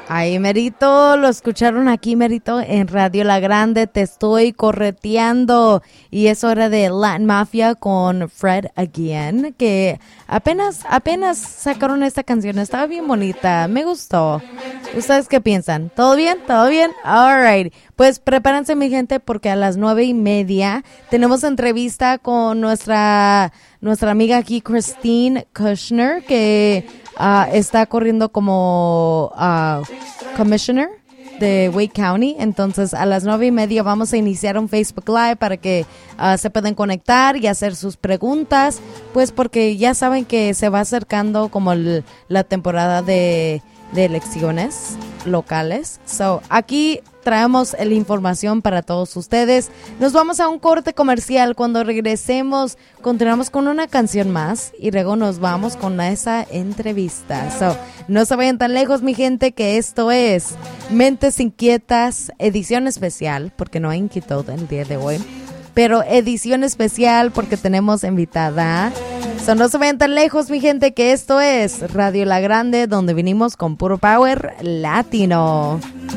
Ay, Merito, lo escucharon aquí, Merito, en Radio La Grande, te estoy correteando. Y es hora de Latin Mafia con Fred Again, que apenas sacaron esta canción, estaba bien bonita, me gustó. ¿Ustedes qué piensan? ¿Todo bien? ¿Todo bien? All right. Pues prepárense, mi gente, porque a las 9:30 tenemos entrevista con nuestra amiga aquí, Christine Kushner, que está corriendo como commissioner de Wake County. Entonces a las 9:30 vamos a iniciar un Facebook Live para que se puedan conectar y hacer sus preguntas, pues porque ya saben que se va acercando como la temporada de elecciones locales. So, aquí traemos la información para todos ustedes. Nos vamos a un corte comercial. Cuando regresemos, continuamos con una canción más y luego nos vamos con esa entrevista. So, no se vayan tan lejos, mi gente, que esto es Mentes Inquietas, edición especial, porque no hay inquietud el día de hoy, pero edición especial porque tenemos invitada. So, no se vayan tan lejos, mi gente, que esto es Radio La Grande, donde vinimos con puro power latino.